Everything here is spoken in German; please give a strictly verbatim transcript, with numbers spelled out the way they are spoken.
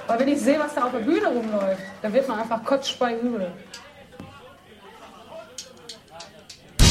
Weil wenn ich sehe, was da auf der Bühne rumläuft, da wird man einfach kotzspei übel.